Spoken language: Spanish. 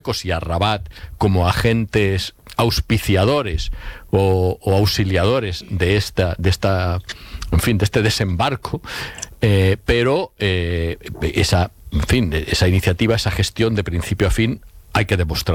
y a Rabat como agentes auspiciadores o auxiliadores de este desembarco, pero esa iniciativa, esa gestión de principio a fin, hay que demostrar